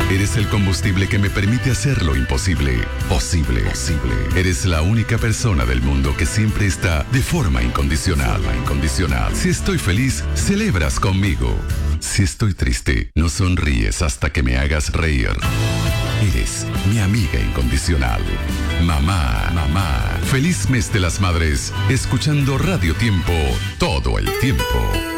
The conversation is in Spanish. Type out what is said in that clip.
Eres el combustible que me permite hacer lo imposible posible. Eres la única persona del mundo que siempre está de forma incondicional. Si estoy feliz, celebras conmigo. Si estoy triste, no sonríes hasta que me hagas reír. Eres mi amiga incondicional. Mamá. Feliz mes de las madres, escuchando Radio Tiempo todo el tiempo.